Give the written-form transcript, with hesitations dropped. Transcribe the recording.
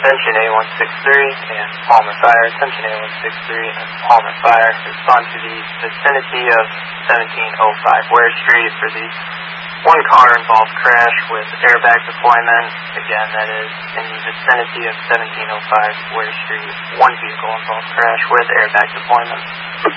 attention A163 and Palmer Fire. Attention A163 and Palmer Fire. Respond to the vicinity of 1705 Ware Street for the one car involved crash with airbag deployment. Again, that is in the vicinity of 1705 Ware Street. One vehicle involved crash with airbag deployment.